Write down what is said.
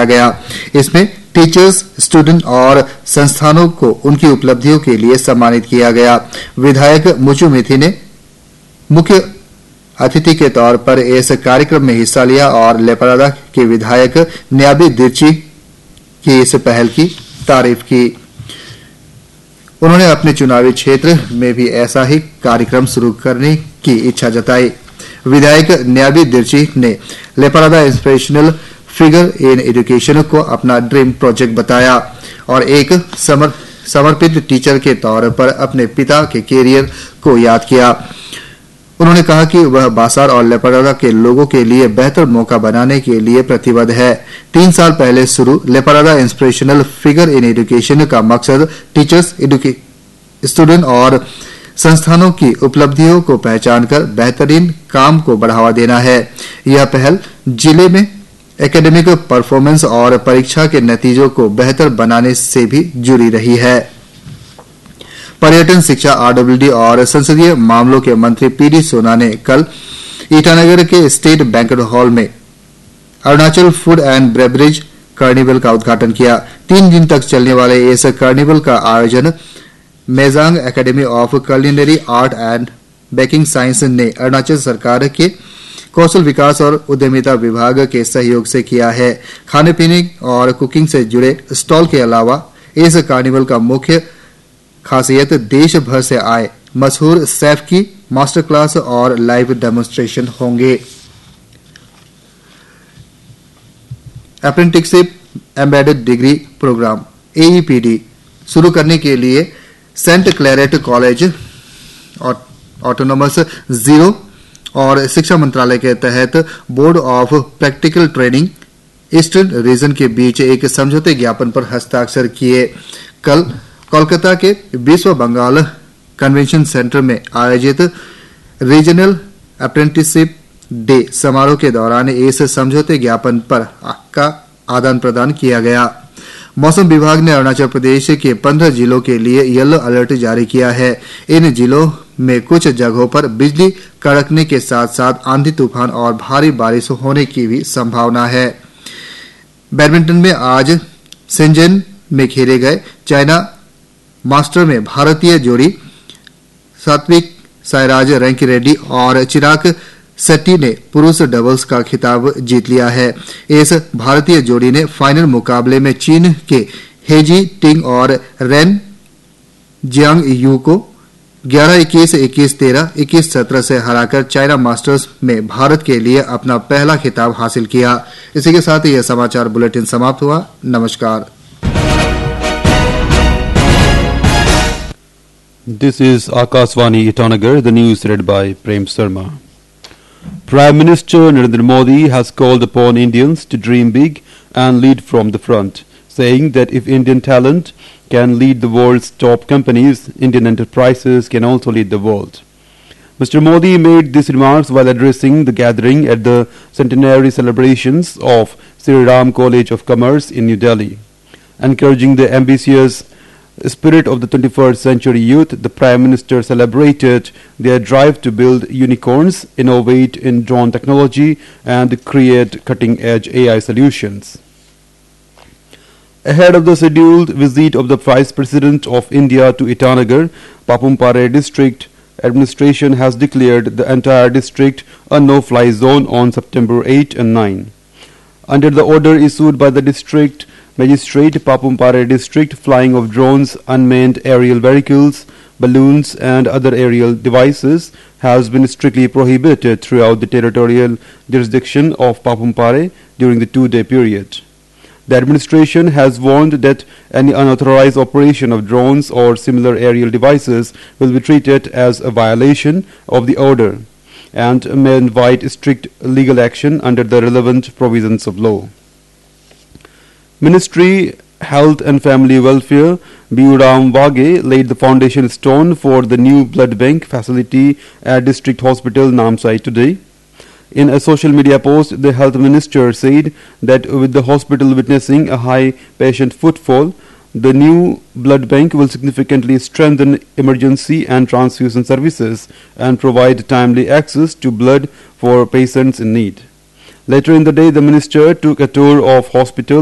किया गया। इसमें टीचर्स, स्टूडेंट और संस्थानों को उनकी उपलब्धियों के लिए सम्मानित किया गया। विधायक मुचु मिथि ने मुख्य अतिथि के तौर पर इस कार्यक्रम में हिस्सा लिया और लेपारादा के विधायक न्याबी दिरची की इस पहल की तारीफ की। उन्होंने अपने चुनावी क्षेत्र में भी ऐसा ही कार्यक्रम शुरू करने की इच्छा जताई। विधायक न्याबी दिरची ने Leparada inspirational figure in education को अपना ड्रीम प्रोजेक्ट बताया और एक समर्पित टीचर के तौर पर अपने पिता के कैरियर को याद किया। उन्होंने कहा कि वह बासार और लेपारादा के लोगों के लिए बेहतर मौका बनाने के लिए प्रतिबद्ध है। 3 साल पहले शुरू Leparada inspirational figure in education का मकसद टीचर्स, स्टूडेंट और संस्थानों की उपलब्धियों को पहचान कर बेहतरीन काम को बढ़ावा देना है। यह पहल जिले में एकेडमिक परफॉर्मेंस और परीक्षा के नतीजों को बेहतर बनाने से भी जुड़ी रही है। पर्यटन, शिक्षा, आरडब्ल्यूडी और संसदीय मामलों के मंत्री पीडी सोना ने कल ईटानगर के स्टेट बैंक्वेट हॉल में Arunachal food and beverage carnival का उद्घाटन किया। 3 दिन तक चलने वाले इस कार्निवल का आयोजन मेजांग academy of culinary art and baking science ने अरुणाचल सरकार के कौशल विकास और उद्यमिता विभाग के सहयोग से किया है। खाने पीने और कुकिंग से जुड़े स्टॉल के अलावा इस कार्निवल का मुख्य खासियत देश भर से आए मशहूर शेफ की मास्टर क्लास और लाइव डेमोन्स्ट्रेशन होंगे। Apprenticeship embedded degree programme AEPD शुरू करने के लिए Saint Clairaut college autonomous zero और शिक्षा मंत्रालय के तहत board of practical training eastern region के बीच एक समझौते ज्ञापन पर हस्ताक्षर किए। कल कोलकाता के विश्व बंगाल कन्वेंशन सेंटर में आयोजित रीजनल अप्रेंटिसशिप डे समारोह के दौरान इस समझौते ज्ञापन पर का आदान प्रदान किया गया। मौसम विभाग ने अरुणाचल प्रदेश के 15 जिलों के लिए येलो अलर्ट जारी किया है। इन जिलों में कुछ जगहों पर बिजली कड़कने के साथ साथ आंधी तूफान और भारी बारिश होने की भी संभावना है। बैडमिंटन में आज शेंजन में खेले गए चाइना मास्टर में भारतीय जोड़ी सात्विक साईराज रैंकीरेड्डी और चिराग शेट्टी ने पुरुष डबल्स का खिताब जीत लिया है। इस भारतीय जोड़ी ने फाइनल मुकाबले में चीन के हेजी टिंग और रेन जियांग यू को 11-21, 21-13, 21-17 से हराकर चाइना मास्टर्स में भारत के लिए अपना पहला खिताब हासिल किया। इसी के साथ यह समाचार बुलेटिन समाप्त हुआ। नमस्कार। This is Akashvani Itanagar, the news read by Prem Sharma. Prime Minister Narendra Modi has called upon Indians to dream big and lead from the front, saying that if Indian talent can lead the world's top companies, Indian enterprises can also lead the world. Mr. Modi made these remarks while addressing the gathering at the centenary celebrations of Sri Ram College of Commerce in New Delhi. Encouraging the ambitious spirit of the 21st century youth, the Prime Minister celebrated their drive to build unicorns, innovate in drone technology, and create cutting-edge AI solutions. Ahead of the scheduled visit of the Vice President of India to Itanagar, Papumpare district administration has declared the entire district a no-fly zone on September 8 and 9. Under the order issued by the district Magistrate, Papumpare district, flying of drones, unmanned aerial vehicles, balloons and other aerial devices has been strictly prohibited throughout the territorial jurisdiction of Papumpare during the 2-day period. The administration has warned that any unauthorized operation of drones or similar aerial devices will be treated as a violation of the order and may invite strict legal action under the relevant provisions of law. Ministry Health and Family Welfare, Biuram Wage, laid the foundation stone for the new blood bank facility at District Hospital Namsai today. In a social media post, the health minister said that with the hospital witnessing a high patient footfall, the new blood bank will significantly strengthen emergency and transfusion services and provide timely access to blood for patients in need. Later in the day, the minister took a tour of hospital